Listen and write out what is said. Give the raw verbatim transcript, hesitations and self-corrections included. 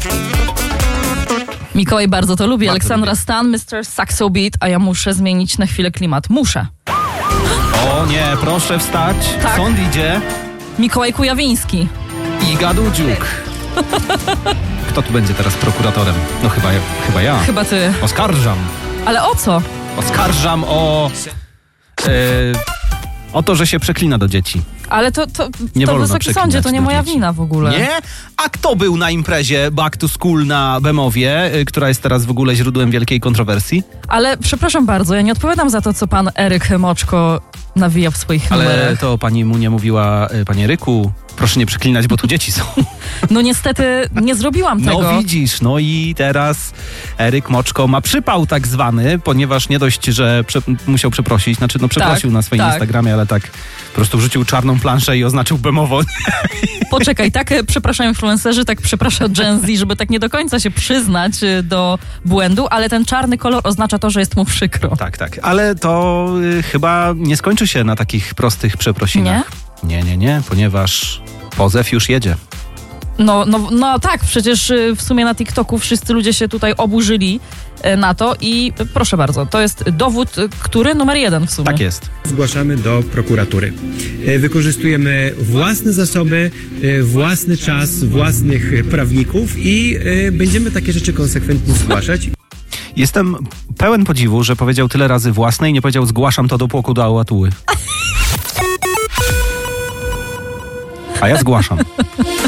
Mikołaj bardzo to lubi. Bardzo Aleksandra lubię. Stan, mister Saxo Beat, a ja muszę zmienić na chwilę klimat. Muszę. O nie, proszę wstać. Tak. Sąd idzie. Mikołaj Kujawiński. Iga Dudziuk. Kto tu będzie teraz prokuratorem? No chyba, chyba ja. Chyba ty. Oskarżam. Ale o co? Oskarżam o... E, o to, że się przeklina do dzieci. Ale to, to, Nie to wolno Wysoki przeklinać Sądzie, to nie do moja dzieci. wina w ogóle. Nie? A kto był na imprezie Back to School na Bemowie, y, która jest teraz w ogóle źródłem wielkiej kontrowersji? Ale przepraszam bardzo, ja nie odpowiadam za to, co pan Eryk Moczko nawija w swoich Ale numerach. to pani mu nie mówiła, y, panie Ryku, proszę nie przeklinać, bo tu dzieci są. No niestety nie zrobiłam tego. No widzisz, no i teraz Eryk Moczko ma przypał tak zwany, ponieważ nie dość, że prze, musiał przeprosić, znaczy no przeprosił Tak, na swoim tak. Instagramie, ale tak po prostu wrzucił czarną planszę i oznaczył Bemowo. Poczekaj, tak e, przepraszam influencerzy, tak przeprasza Gen Z, żeby tak nie do końca się przyznać e, do błędu, ale ten czarny kolor oznacza to, że jest mu przykro. Tak, tak, ale to y, chyba nie skończy się na takich prostych przeprosinach. Nie, nie, nie, ponieważ pozew już jedzie. No, no, no tak, przecież y, w sumie na TikToku wszyscy ludzie się tutaj oburzyli y, na to i y, proszę bardzo, to jest dowód, y, który numer jeden w sumie. Tak jest. Zgłaszamy do prokuratury. E, Wykorzystujemy własne zasoby, e, własny czas, własnych prawników i e, będziemy takie rzeczy konsekwentnie zgłaszać. Jestem pełen podziwu, że powiedział tyle razy własne i nie powiedział zgłaszam to do płoku do Ałatuły. A ja zgłaszam.